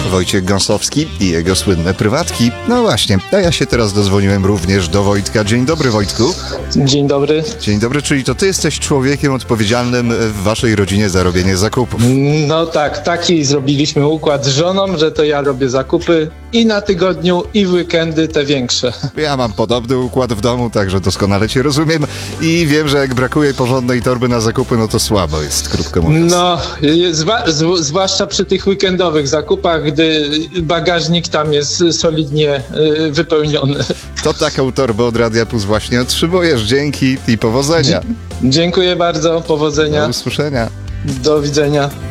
Wojciech Gąsowski i jego słynne prywatki. No właśnie, a ja się teraz dozwoniłem również do Wojtka. Dzień dobry, Wojtku. Dzień dobry. Dzień dobry, czyli to ty jesteś człowiekiem odpowiedzialnym w waszej rodzinie za robienie zakupów. No tak, taki zrobiliśmy układ z żoną, że to ja robię zakupy i na tygodniu, i w weekendy te większe. Ja mam podobny układ w domu, także doskonale cię rozumiem i wiem, że jak brakuje porządnej torby na zakupy, no to słabo jest, krótko mówiąc. No, zwłaszcza przy tych weekendowych zakupach, gdy bagażnik tam jest solidnie wypełniony. To taką torbę od Radia Plus właśnie otrzymujesz. Dzięki i powodzenia. Dziękuję bardzo, powodzenia, Do usłyszenia. do widzenia.